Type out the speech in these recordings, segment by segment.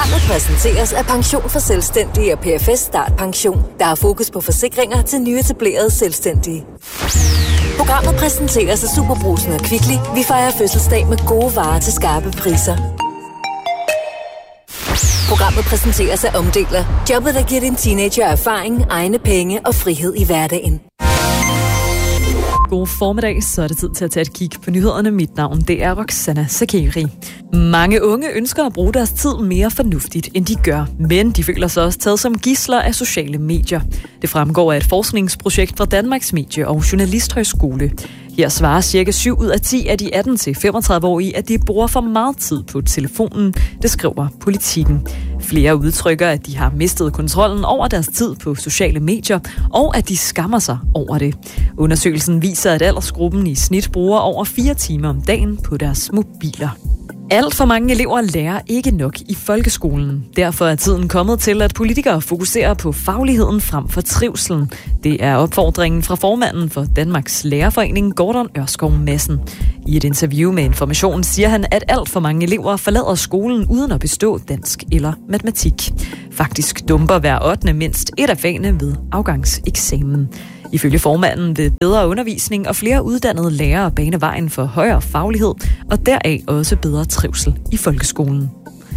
Programmet præsenteres af Pension for Selvstændige og PFS Start Pension, der har fokus på forsikringer til nyetablerede selvstændige. Programmet præsenteres af Superbrugsen og Kvickly. Vi fejrer fødselsdag med gode varer til skarpe priser. Programmet præsenteres af Omdeler. Jobbet, der giver din teenager erfaring, egne penge og frihed i hverdagen. God formiddag, så er det tid til at tage et kig på nyhederne. Mit navn, det er Roxana Sakeri. Mange unge ønsker at bruge deres tid mere fornuftigt, end de gør, men de føler sig også taget som gidsler af sociale medier. Det fremgår af et forskningsprojekt fra Danmarks Medie- og Journalisthøjskole. Her svarer cirka 7 ud af 10 af de 18-35-årige, at de bruger for meget tid på telefonen, det skriver Politikken. Flere udtrykker, at de har mistet kontrollen over deres tid på sociale medier, og at de skammer sig over det. Undersøgelsen viser, at aldersgruppen i snit bruger over 4 timer om dagen på deres mobiler. Alt for mange elever lærer ikke nok i folkeskolen. Derfor er tiden kommet til, at politikere fokuserer på fagligheden frem for trivselen. Det er opfordringen fra formanden for Danmarks Lærerforening, Gordon Ørskov Madsen. I et interview med Information siger han, at alt for mange elever forlader skolen uden at bestå dansk eller matematik. Faktisk dumper hver 8. mindst et af fagene ved afgangseksamen. Ifølge formanden vil bedre undervisning og flere uddannede lærere bane vejen for højere faglighed, og deraf også bedre trivsel i folkeskolen.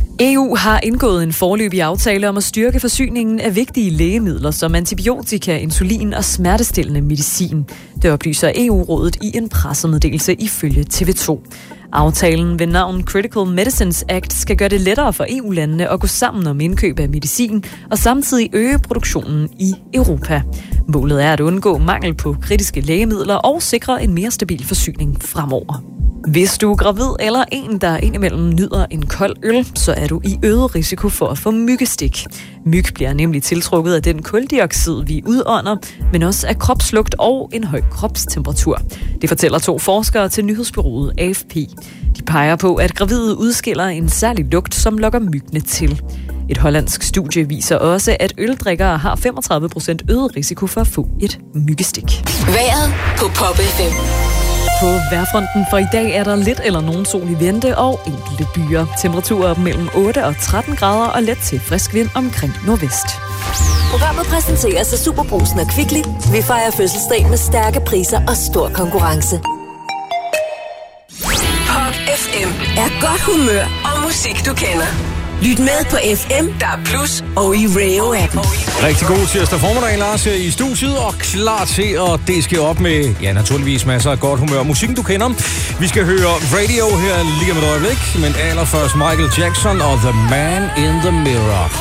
EU har indgået en foreløbig aftale om at styrke forsyningen af vigtige lægemidler som antibiotika, insulin og smertestillende medicin. Det oplyser EU-rådet i en pressemeddelelse ifølge TV2. Aftalen ved navn Critical Medicines Act skal gøre det lettere for EU-landene at gå sammen om indkøb af medicin og samtidig øge produktionen i Europa. Målet er at undgå mangel på kritiske lægemidler og sikre en mere stabil forsyning fremover. Hvis du er gravid eller en, der indimellem nyder en kold øl, så er du i øget risiko for at få myggestik. Myg bliver nemlig tiltrukket af den kuldioxid, vi udånder, men også af kropslugt og en høj kropstemperatur. Det fortæller 2 forskere til nyhedsbureauet AFP. De peger på, at gravide udskiller en særlig lugt, som lokker myggene til. Et hollandsk studie viser også, at øldrikkere har 35% øget risiko for at få et myggestik. Vejret på Pop FM. På vejrfronten for i dag er der lidt eller nogen sol i vente og enkelte byer. Temperaturer mellem 8 og 13 grader og let til frisk vind omkring nordvest. Programmet præsenteres af Superbrugsen og Kvickly. Vi fejrer fødselsdag med stærke priser og stor konkurrence. Pop FM er godt humør og musik, du kender. Lyt med på FM, DAB+ og i Radio-appen. Rigtig god tirsdag formiddag, Lars, i studiet og klar til at diske op med, ja, naturligvis masser af godt humør. Musikken, du kender. Vi skal høre Radio her lige om et øjeblik, men allerførst Michael Jackson og The Man in the Mirror.